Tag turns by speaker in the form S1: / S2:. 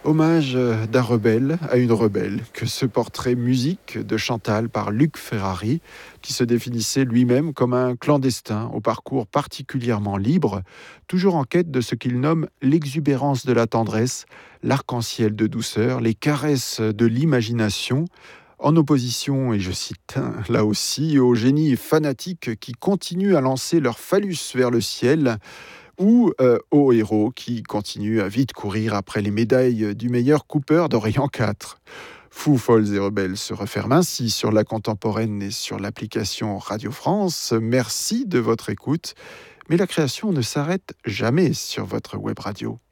S1: Hommage d'un rebelle à une rebelle, que ce portrait musique de Chantal par Luc Ferrari, qui se définissait lui-même comme un clandestin au parcours particulièrement libre, toujours en quête de ce qu'il nomme l'exubérance de la tendresse, l'arc-en-ciel de douceur, les caresses de l'imagination, en opposition, et je cite là aussi, aux génies fanatiques qui continuent à lancer leur phallus vers le ciel, ou aux héros qui continuent à vite courir après les médailles du meilleur Cooper d'Orient 4. Fous, folles et rebelles se referme ainsi sur la contemporaine et sur l'application Radio France. Merci de votre écoute, mais la création ne s'arrête jamais sur votre web radio.